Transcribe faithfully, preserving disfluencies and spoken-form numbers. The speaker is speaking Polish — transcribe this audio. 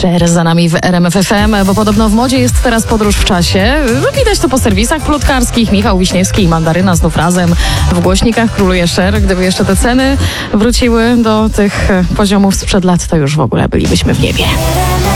Cher za nami w R M F F M, bo podobno w modzie jest teraz podróż w czasie. No, widać to po serwisach plotkarskich. Michał Wiśniewski i Mandaryna znów razem. W głośnikach króluje Cher. Gdyby jeszcze te ceny wróciły do tych poziomów sprzed lat, to już w ogóle bylibyśmy w niebie.